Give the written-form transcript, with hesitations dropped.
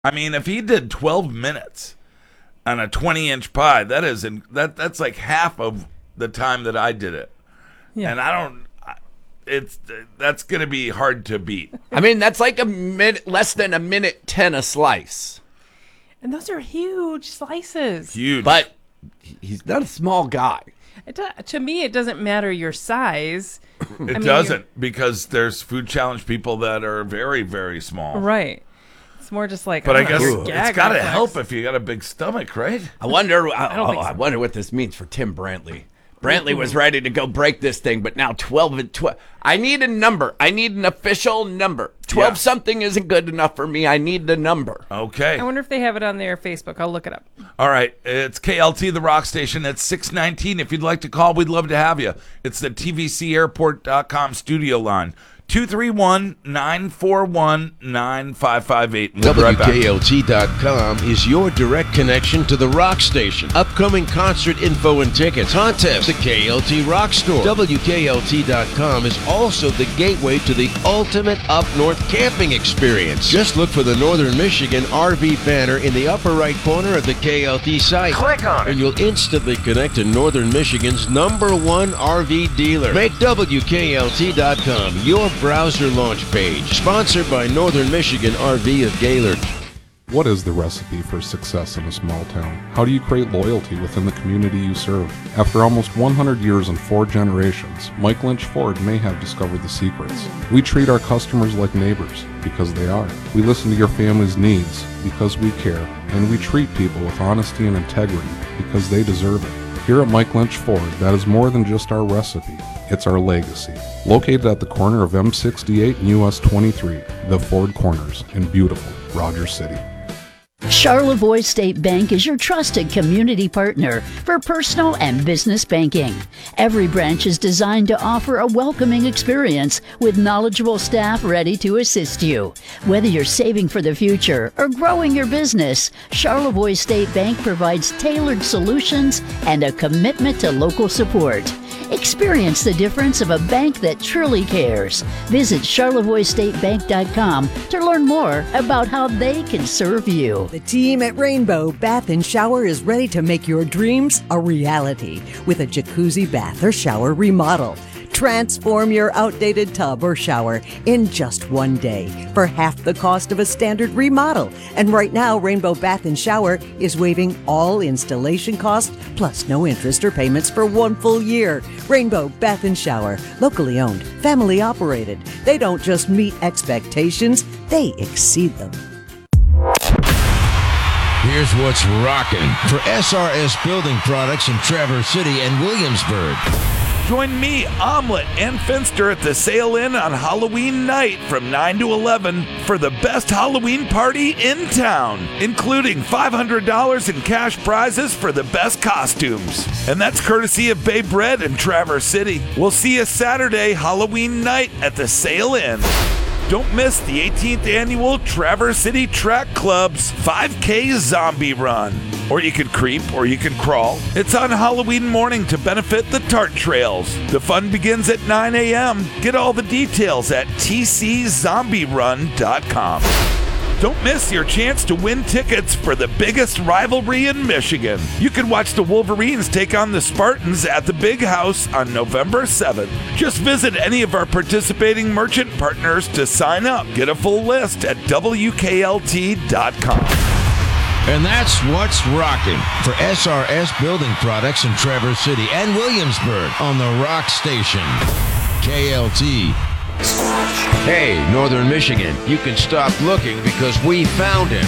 I mean, if he did 12 minutes on a 20-inch pie, that's like half of the time that I did it. Yeah. And that's going to be hard to beat. I mean, that's like less than a minute 10 a slice. And those are huge slices. Huge. But he's not a small guy. To me, it doesn't matter your size. It doesn't, because there's food challenge people that are very, very small. Right. It's more just like. But I guess it's got to help if you got a big stomach, right? I wonder. I wonder what this means for Tim Brantley. Brantley was ready to go break this thing, but now 12 and 12. I need a number. I need an official number. 12 something isn't good enough for me. I need the number. Okay. I wonder if they have it on their Facebook. I'll look it up. All right. It's KLT, the Rock Station. It's 619. If you'd like to call, we'd love to have you. It's the TVCAirport.com studio line. 231-941-9558. We'll be right back. WKLT.com is your direct connection to the rock station. Upcoming concert info and tickets. Contest. The KLT Rock Store. WKLT.com is also the gateway to the ultimate up-north camping experience. Just look for the Northern Michigan RV banner in the upper right corner of the KLT site. Click on it. And you'll instantly connect to Northern Michigan's #1 RV dealer. Make WKLT.com your browser launch page. Sponsored by Northern Michigan RV of Gaylord. What is the recipe for success in a small town? How do you create loyalty within the community you serve? After almost 100 years and 4 generations, Mike Lynch Ford may have discovered the secrets. We treat our customers like neighbors, because they are. We listen to your family's needs, because we care. And we treat people with honesty and integrity, because they deserve it. Here at Mike Lynch Ford, that is more than just our recipe. It's our legacy. Located at the corner of M68 and US 23, the Ford Corners in beautiful Rogers City. Charlevoix State Bank is your trusted community partner for personal and business banking. Every branch is designed to offer a welcoming experience with knowledgeable staff ready to assist you. Whether you're saving for the future or growing your business, Charlevoix State Bank provides tailored solutions and a commitment to local support. Experience the difference of a bank that truly cares. Visit CharlevoixStateBank.com to learn more about how they can serve you. The team at Rainbow Bath & Shower is ready to make your dreams a reality with a jacuzzi bath or shower remodel. Transform your outdated tub or shower in just one day for half the cost of a standard remodel. And right now, Rainbow Bath & Shower is waiving all installation costs plus no interest or payments for 1 full year. Rainbow Bath & Shower, locally owned, family operated. They don't just meet expectations, they exceed them. Here's what's rocking for SRS Building Products in Traverse City and Williamsburg. Join me, Omelet, and Finster at the Sail Inn on Halloween night from 9 to 11 for the best Halloween party in town, including $500 in cash prizes for the best costumes. And that's courtesy of Bay Bread in Traverse City. We'll see you Saturday, Halloween night at the Sail Inn. Don't miss the 18th annual Traverse City Track Club's 5K Zombie Run. Or you could creep, or you can crawl. It's on Halloween morning to benefit the Tart Trails. The fun begins at 9 a.m. Get all the details at tczombiерun.com. Don't miss your chance to win tickets for the biggest rivalry in Michigan. You can watch the Wolverines take on the Spartans at the Big House on November 7th. Just visit any of our participating merchant partners to sign up. Get a full list at WKLT.com. And that's what's rocking for SRS Building Products in Traverse City and Williamsburg on the Rock Station. KLT. Hey, Northern Michigan, you can stop looking because we found him.